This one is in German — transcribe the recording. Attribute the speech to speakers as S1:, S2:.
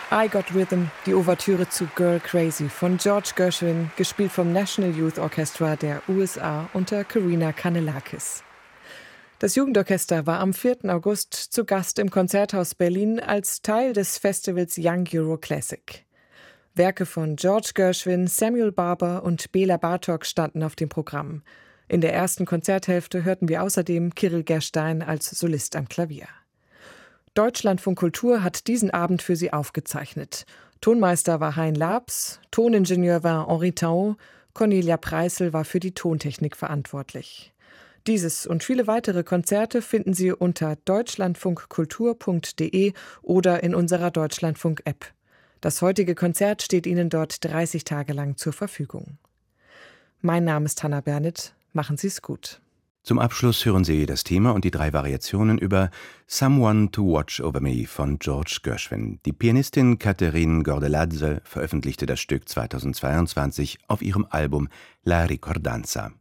S1: I Got Rhythm, die Ouvertüre zu Girl Crazy von George Gershwin, gespielt vom National Youth Orchestra der USA unter Karina Kanellakis. Das Jugendorchester war am 4. August zu Gast im Konzerthaus Berlin als Teil des Festivals Young Euro Classic. Werke von George Gershwin, Samuel Barber und Bela Bartok standen auf dem Programm. In der ersten Konzerthälfte hörten wir außerdem Kyrill Gerstein als Solist am Klavier. Deutschlandfunk Kultur hat diesen Abend für Sie aufgezeichnet. Tonmeister war Hein Labs, Toningenieur war Henri Taon, Cornelia Preissel war für die Tontechnik verantwortlich. Dieses und viele weitere Konzerte finden Sie unter deutschlandfunkkultur.de oder in unserer Deutschlandfunk-App. Das heutige Konzert steht Ihnen dort 30 Tage lang zur Verfügung. Mein Name ist Hannah Bernit. Machen Sie es gut.
S2: Zum Abschluss hören Sie das Thema und die 3 Variationen über Someone to Watch Over Me von George Gershwin. Die Pianistin Catherine Gordeladze veröffentlichte das Stück 2022 auf ihrem Album La Ricordanza.